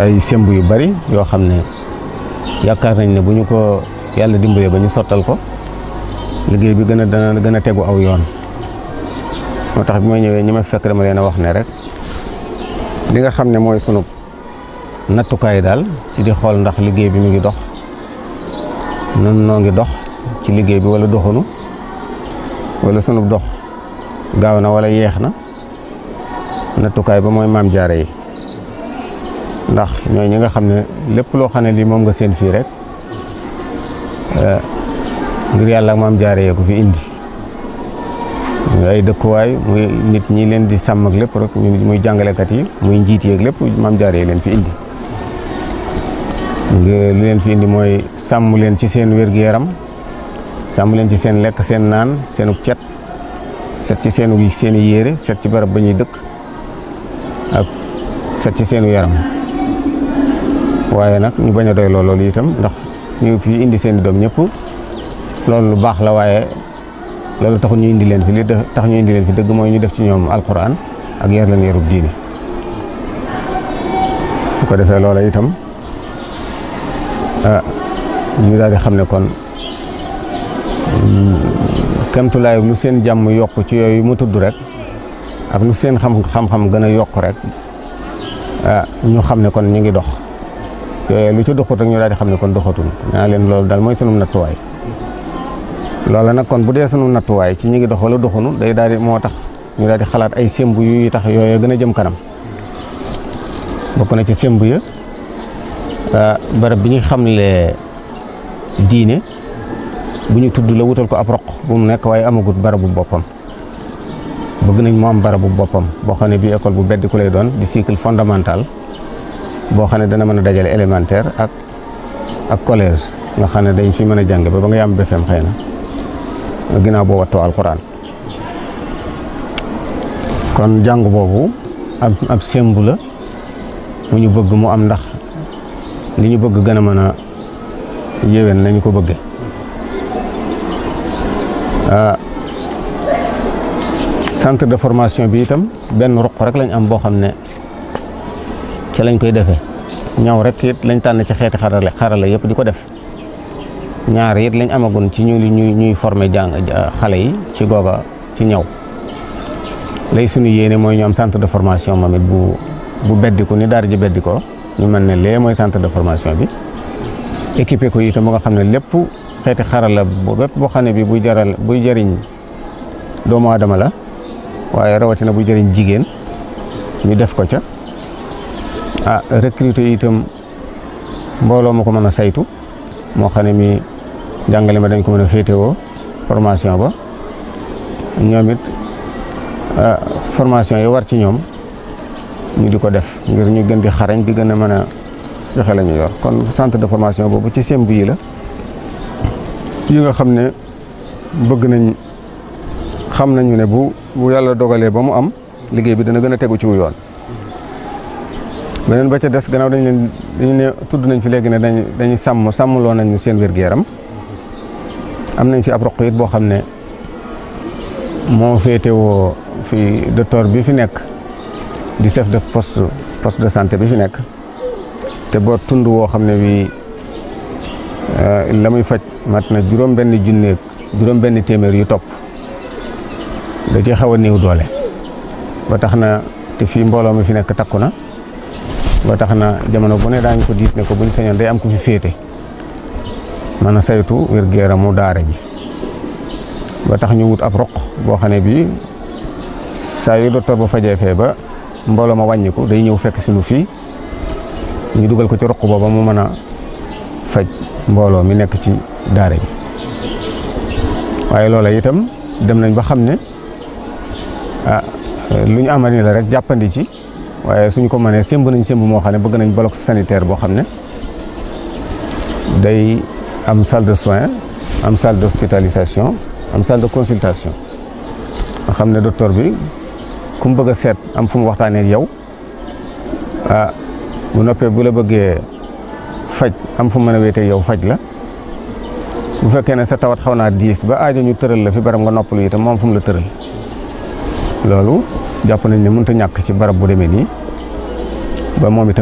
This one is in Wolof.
ay semb yu bari yoo xam ne yaakaar nañ ne bu ñu ko yàlla dimbalee ba ñu sottal ko liggéey bi dana gën a tegu aw yoon. moo tax bi ma ñëwee ñi ma fekk dama leen a wax ne rek li nga xam ne mooy sunu nattukaay daal ci di xool ndax liggéey bi mu ngi dox nun noo ngi dox ci liggéey bi wala doxunu wala sunu dox gaaw na wala yeex na. nattukaay ba mooy maam jaare yi ndax ñooy ñi nga xam ne lépp loo xam ne lii moom nga seen fii rek ngir yàlla ak maam jaare yee ko fi indi muy ay dëkkuwaay muy nit ñi leen di sàmm ak lépp rek muy jàngalekat yi muy njiit yeeg lépp maam jaare yi leen fi indi. lu leen fi indi mooy sàmm leen ci seen wér-gu-yaram sàmm leen ci seen lekk seen naan seenu cet set ci seeni yére set ci barab ba ñuy dëkk ak set ci seenu yaram. waaye nag ñu bañ a doy loolu itam ndax ñu fi indi seen i doom ñëpp loolu lu baax la waaye loolu taxul ñu indi leen fi li tax ñu indi leen fi dëgg mooy ñu def ci ñoom alquran ak yar leen yarub diine. bu ko defee loola itam ñu daal di xam ne kon kemtulaay lu seen jàmm yokk ci yooyu mu tudd rek ak lu seen xam-xam gën a yokk rek ñu xam ne kon ñu ngi dox yooyu lu ci doxut rek ñu daal di xam ne kon doxatul ñaa leen loolu daal mooy sunu nattuwaay. loola nag kon bu dee sunu nattuwaay ci ñu ngi dox wala doxunu day daal di moo tax ñu daal di xalaat ay semb yu tax yooyu gën a jëm kanam. bokk na ci semb ya barab bi ñu xamle diine bu ñu tudd la wutal ko ab roq bu mu nekk waaye amagut barabu boppam. bëgg nañ mu am barabu boppam boo xam ne bii école bu beddi ku lay doon di cycle fondamental boo xam ne dana mën a dajale élémentaire ak collège nga xam ne dañ fi mën a jàng ba nga yam BFEM xëy na ginnaaw boo wattoo alxuraan. kon jàng boobu ab semb la mu ñu bëgg mu am ndax li ñu bëgg gën a mën a yéwén nañu ko bëgge centre de formation bi itam benn ruq rek lañ am boo xam ne ca lañ koy defee ñaw rek it lañ tànn ci xeeti xarala yëpp di ko def. ñaar it lañ amagun ci ñuy former xale yi ci googa ci ñaw lay suñu yéene mooy ñu am centre de formation moom it bu beddiku ni daara ji beddikoo ñu mën ne lee mooy centre de formation bi équipé ko itam ba nga xam ne lépp xeeti xarala bépp boo xam ne bi buy jëriñ doomu aadama la waaye rawatina buy jëriñ jigéen ñu def ko ca recruter itam mbooloo ma ko mën a saytu moo xam ne mi jàngale ma dañ ko mën a féetewoo formation ba ñoom it formation yi war ci ñoom ñu di ko def ngir ñu gën di xarañ di gën a mën a joxe la ñu yor. kon centre de formation boobu ci semb yi la yi nga xam ne bëgg nañ xam nañu ne bu yàlla dogalee ba mu am liggéey bi dana gën a tegu ci wu yoon. beneen ba ca des gannaaw dañu ne tudd nañ fi léegi ne dañuy sàmmloo nañu seen wér-gu-yaram am nañ fi ab roq it boo xam ne moo féetewoo fi docteur bi fi nekk di chef de poste de santé bi fi nekk te boo tund woo xam ne bii la muy faj mat na juróom-benn téeméer yu topp da ci xaw a néew doole ba tax na te fii mbooloo mi fi nekk takku na ba tax na jamono bu ne daañu ko diis ne ko buñ sañoon day am ku fi féete mën a saytu wér-gu-yaramu daara ji ba tax ñu wut ab roq boo xam ne bii saa yu docteur ba fajee fee ba mbooloo ma wàññiku day ñëw fekk si nu fii ñu dugal ko ci roq booba mu mën a faj mbooloo mi nekk ci daara ji waaye loola itam dem nañ ba xam ne lu ñu amal ni la rek jàppandi ci waaye suñ ko mënee semb nañ semb moo xam ne bëgg nañ bloc sanitaire boo xam ne day am salle de soins am salle d'hospitalisation am salle de consultation nga xam ne docteur bi ku mu bëgg a seet am fu mu waxtaanee ak yow bu noppee bu la bëggee faj am fu mu mën a wéetee yow faj la bu fekkee ne sa tawat xaw naa diis ba aajo ñu tëral la fi barab nga noppalu itam moom fu mu la tëral loolu jàpp nañ ne mënut a ñàkk ci barab bu demee nii ba moom itam